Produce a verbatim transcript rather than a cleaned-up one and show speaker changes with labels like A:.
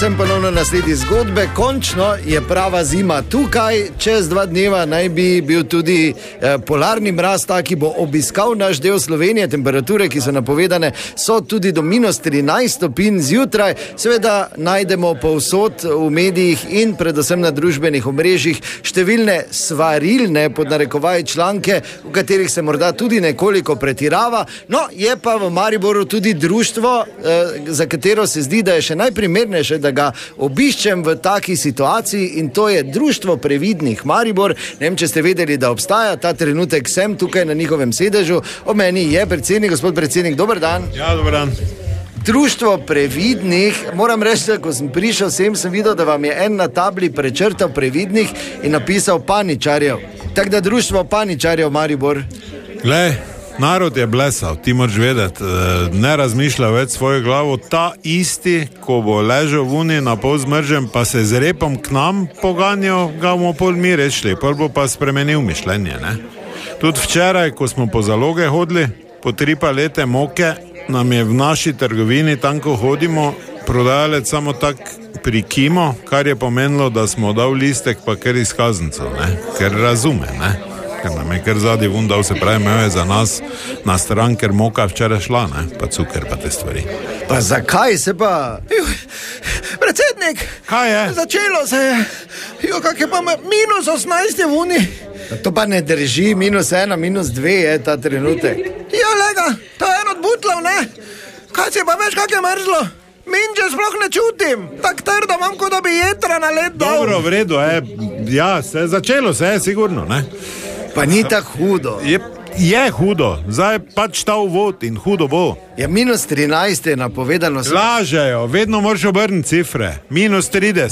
A: sem ponovno na sledi zgodbe. Končno je prava zima tukaj. Čez dva dneva naj bi bil tudi eh, polarni mraz, ta, ki bo obiskal naš del Slovenije. Temperature, ki so napovedane, so tudi do minus trinajst stopinj zjutraj. Seveda najdemo povsod v medijih in predvsem na družbenih omrežjih številne svarilne, pod narekovaji, članke, v katerih se morda tudi nekoliko pretirava. No, je pa v Mariboru tudi društvo, eh, za katero se zdi, da je še najprimernejše, da ga obiščem v taki situaciji, in to je Društvo previdnih Maribor. Ne vem, če ste vedeli, da obstaja. Ta trenutek sem tukaj na njihovem sedežu. O meni je predsednik, gospod predsednik, dober dan.
B: Ja, dober dan.
A: Društvo previdnih, moram reči, da ko sem prišel sem, sem videl, da vam je en na tabli prečrtal previdnih in napisal paničarjev. Tako da Društvo paničarjev Maribor.
B: Glej, narod je blesal, ti moraš vedeti, ne razmišlja več svojo glavo. Ta isti, ko bo ležal vuni na pol zmržen, pa se z repom k nam poganjal, ga bomo pol mi rešili, pol bo pa spremenil mišljenje, ne? Tudi včeraj, ko smo po zaloge hodili, po tri palete moke, nam je v naši trgovini, tam ko hodimo, prodajalec samo tak prikimo, kar je pomenilo, da smo dal listek pa kar izkaznico, ne? Ker razume, ne? Ker nam je kar zadnji vun dal, se pravi, imel je za nas na stran, ker moka včeraj šla, ne? Pa cuker, pa te stvari.
A: Pa zakaj se pa...
C: Predsednik!
B: Kaj je?
C: Začelo se je. Jo, kak je pa minus osemnajst je vuni.
A: To pa ne drži, minus ena, minus dve je ta trenutek.
C: Ja, lega, to je en od butlov, ne? Kaj si pa veš, kak je mrzlo? Minče sploh ne čutim. Tak trdo imam, kot da bi jetra na led dal.
B: Dobro, v redu, je. Ja, se začelo se je, sigurno, ne?
A: Pa ni tako hudo.
B: Je, je hudo, zdaj pač ta uvod in hudo bo.
A: Ja, minus trinajst je napovedano.
B: Lažejo, vedno moraš obrniti cifre. Minus trideset.